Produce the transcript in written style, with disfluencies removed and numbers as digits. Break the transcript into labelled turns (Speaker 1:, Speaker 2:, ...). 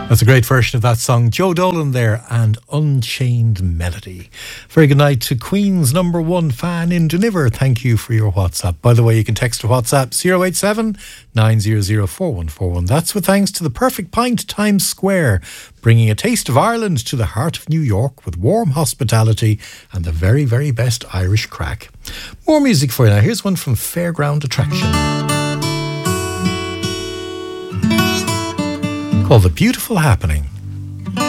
Speaker 1: That's a great version of that song. Joe Dolan there and Unchained Melody. Very good night to Queen's number one fan in Duniver. Thank you for your WhatsApp. By the way, you can text to WhatsApp 087 900 4141. That's with thanks to the Perfect Pint Times Square, bringing a taste of Ireland to the heart of New York with warm hospitality and the very, very best Irish crack. More music for you now. Here's one from Fairground Attraction, called The Beautiful Happening.